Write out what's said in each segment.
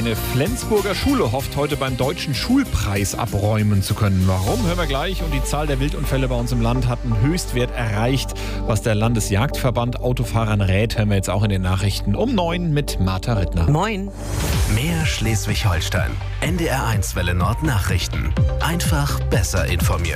Eine Flensburger Schule hofft heute beim Deutschen Schulpreis abräumen zu können. Warum, hören wir gleich. Und die Zahl der Wildunfälle bei uns im Land hat einen Höchstwert erreicht. Was der Landesjagdverband Autofahrern rät, hören wir jetzt auch in den Nachrichten um 9 mit Martha Rittner. Moin. Mehr Schleswig-Holstein. NDR1 Welle Nord Nachrichten. Einfach besser informiert.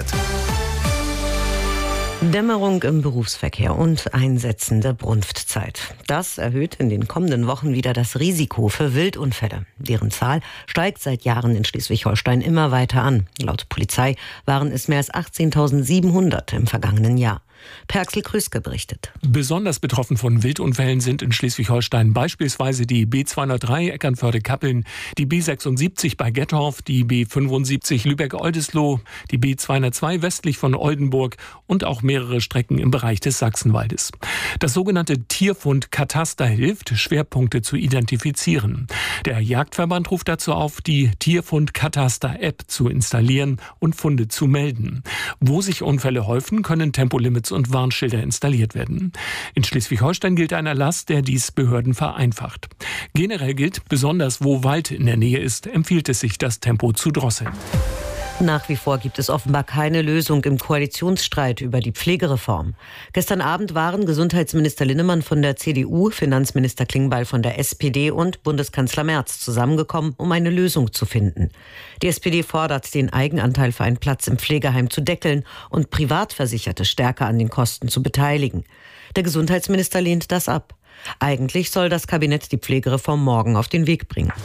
Dämmerung im Berufsverkehr und einsetzende Brunftzeit. Das erhöht in den kommenden Wochen wieder das Risiko für Wildunfälle. Deren Zahl steigt seit Jahren in Schleswig-Holstein immer weiter an. Laut Polizei waren es mehr als 18.700 im vergangenen Jahr. Per-Axel Krüske berichtet. Besonders betroffen von Wildunfällen sind in Schleswig-Holstein beispielsweise die B203 Eckernförde-Kappeln, die B76 bei Gettorf, die B75 Lübeck-Oldesloe, die B202 westlich von Oldenburg und auch mehrere Strecken im Bereich des Sachsenwaldes. Das sogenannte Tierfundkataster hilft, Schwerpunkte zu identifizieren. Der Jagdverband ruft dazu auf, die Tierfundkataster-App zu installieren und Funde zu melden. Wo sich Unfälle häufen, können Tempolimits und Warnschilder installiert werden. In Schleswig-Holstein gilt ein Erlass, der dies Behörden vereinfacht. Generell gilt, besonders wo Wald in der Nähe ist, empfiehlt es sich, das Tempo zu drosseln. Nach wie vor gibt es offenbar keine Lösung im Koalitionsstreit über die Pflegereform. Gestern Abend waren Gesundheitsminister Linnemann von der CDU, Finanzminister Klingbeil von der SPD und Bundeskanzler Merz zusammengekommen, um eine Lösung zu finden. Die SPD fordert, den Eigenanteil für einen Platz im Pflegeheim zu deckeln und Privatversicherte stärker an den Kosten zu beteiligen. Der Gesundheitsminister lehnt das ab. Eigentlich soll das Kabinett die Pflegereform morgen auf den Weg bringen.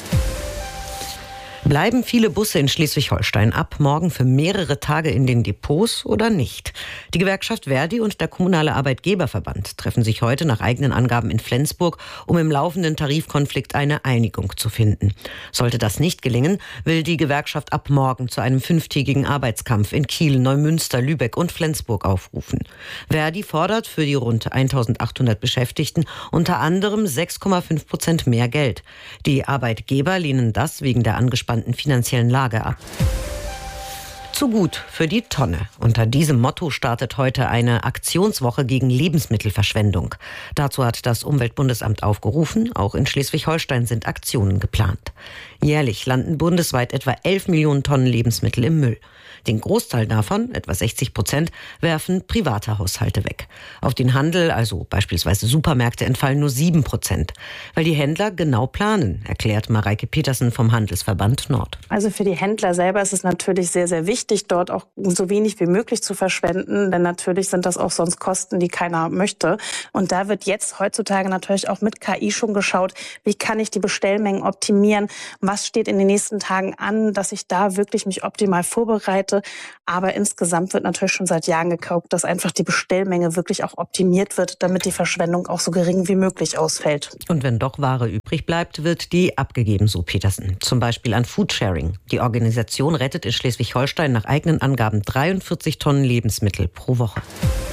Bleiben viele Busse in Schleswig-Holstein ab morgen für mehrere Tage in den Depots oder nicht? Die Gewerkschaft Verdi und der Kommunale Arbeitgeberverband treffen sich heute nach eigenen Angaben in Flensburg, um im laufenden Tarifkonflikt eine Einigung zu finden. Sollte das nicht gelingen, will die Gewerkschaft ab morgen zu einem 5-tägigen Arbeitskampf in Kiel, Neumünster, Lübeck und Flensburg aufrufen. Verdi fordert für die rund 1.800 Beschäftigten unter anderem 6,5% mehr Geld. Die Arbeitgeber lehnen das wegen der angespannten finanziellen Lage ab. Zu gut für die Tonne. Unter diesem Motto startet heute eine Aktionswoche gegen Lebensmittelverschwendung. Dazu hat das Umweltbundesamt aufgerufen. Auch in Schleswig-Holstein sind Aktionen geplant. Jährlich landen bundesweit etwa 11 Millionen Tonnen Lebensmittel im Müll. Den Großteil davon, etwa 60%, werfen private Haushalte weg. Auf den Handel, also beispielsweise Supermärkte, entfallen nur 7%. Weil die Händler genau planen, erklärt Mareike Petersen vom Handelsverband Nord. Also für die Händler selber ist es natürlich sehr, sehr wichtig, dort auch so wenig wie möglich zu verschwenden. Denn natürlich sind das auch sonst Kosten, die keiner möchte. Und da wird jetzt heutzutage natürlich auch mit KI schon geschaut, wie kann ich die Bestellmengen optimieren? Was steht in den nächsten Tagen an, dass ich da wirklich mich optimal vorbereite? Aber insgesamt wird natürlich schon seit Jahren geguckt, dass einfach die Bestellmenge wirklich auch optimiert wird, damit die Verschwendung auch so gering wie möglich ausfällt. Und wenn doch Ware übrig bleibt, wird die abgegeben, so Petersen. Zum Beispiel an Foodsharing. Die Organisation rettet in Schleswig-Holstein nach eigenen Angaben 43 Tonnen Lebensmittel pro Woche.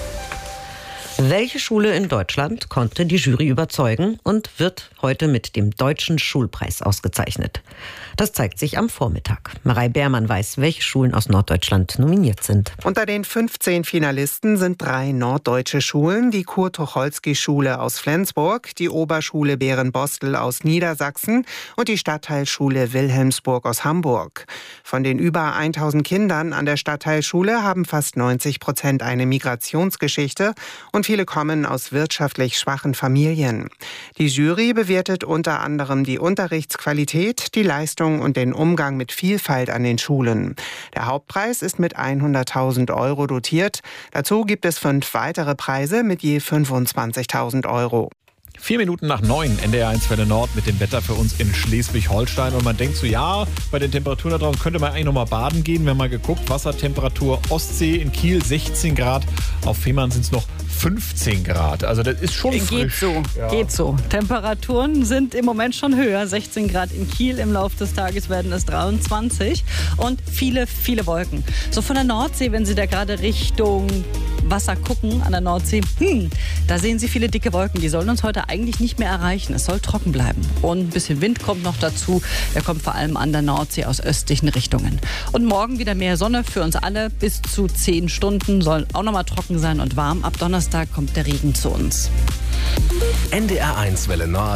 Welche Schule in Deutschland konnte die Jury überzeugen und wird heute mit dem Deutschen Schulpreis ausgezeichnet? Das zeigt sich am Vormittag. Marei Beermann weiß, welche Schulen aus Norddeutschland nominiert sind. Unter den 15 Finalisten sind 3 norddeutsche Schulen, die Kurt-Tucholsky-Schule aus Flensburg, die Oberschule Bärenbostel aus Niedersachsen und die Stadtteilschule Wilhelmsburg aus Hamburg. Von den über 1000 Kindern an der Stadtteilschule haben fast 90% eine Migrationsgeschichte und viele kommen aus wirtschaftlich schwachen Familien. Die Jury bewertet unter anderem die Unterrichtsqualität, die Leistung und den Umgang mit Vielfalt an den Schulen. Der Hauptpreis ist mit 100.000 Euro dotiert. Dazu gibt es 5 weitere Preise mit je 25.000 Euro. 4 Minuten nach 9, NDR1 Welle Nord mit dem Wetter für uns in Schleswig-Holstein. Und man denkt so, ja, bei den Temperaturen da draußen könnte man eigentlich noch mal baden gehen. Wir haben mal geguckt, Wassertemperatur Ostsee in Kiel 16 Grad, auf Fehmarn sind es noch 15 Grad. Also das ist schon frisch. Geht so. Temperaturen sind im Moment schon höher. 16 Grad in Kiel, im Laufe des Tages werden es 23 und viele, viele Wolken. So von der Nordsee, wenn Sie da gerade Richtung Wasser gucken, an der Nordsee, da sehen Sie viele dicke Wolken. Die sollen uns heute eigentlich nicht mehr erreichen. Es soll trocken bleiben. Und ein bisschen Wind kommt noch dazu. Der kommt vor allem an der Nordsee aus östlichen Richtungen. Und morgen wieder mehr Sonne für uns alle. Bis zu 10 Stunden soll auch noch mal trocken sein und warm. Ab Donnerstag kommt der Regen zu uns. NDR1 Welle Nord.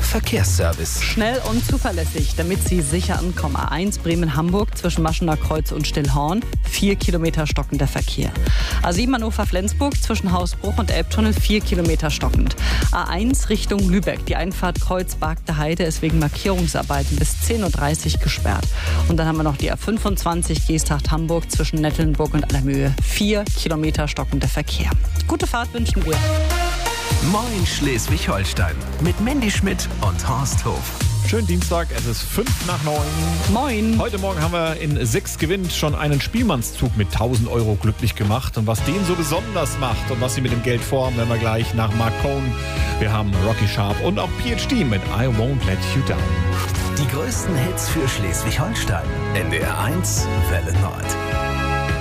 Verkehrsservice. Schnell und zuverlässig, damit Sie sicher ankommen. A1 Bremen-Hamburg zwischen Maschener Kreuz und Stillhorn. 4 Kilometer stockender Verkehr. A7 Hannover-Flensburg zwischen Hausbruch und Elbtunnel 4 Kilometer stockend. A1 Richtung Lübeck. Die Einfahrt Kreuz-Bargte Heide ist wegen Markierungsarbeiten bis 10.30 Uhr gesperrt. Und dann haben wir noch die A25 Geesthacht-Hamburg zwischen Nettelnburg und Allermöhe. 4 Kilometer stockender Verkehr. Gute Fahrt wünschen wir. Moin Schleswig-Holstein mit Mandy Schmidt und Horst Hof. Schönen Dienstag, es ist 5:05. Moin. Heute Morgen haben wir in 6 gewinnt schon einen Spielmannszug mit 1.000 Euro glücklich gemacht. Und was den so besonders macht und was sie mit dem Geld vorhaben, werden wir gleich nach Mark Cohn. Wir haben Rocky Sharp und auch PhD mit I Won't Let You Down. Die größten Hits für Schleswig-Holstein. NDR 1 Welle Nord.